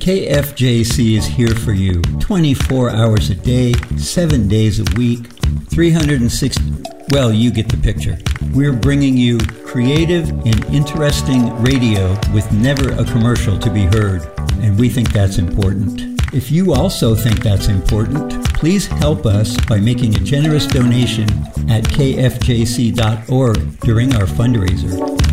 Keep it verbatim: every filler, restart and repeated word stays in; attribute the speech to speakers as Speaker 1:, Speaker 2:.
Speaker 1: K F J C is here for you twenty-four hours a day, seven days a week, three hundred sixty... Well, you get the picture. We're bringing you creative and interesting radio with never a commercial to be heard, and we think that's important. If you also think that's important, please help us by making a generous donation at k f j c dot org during our fundraiser.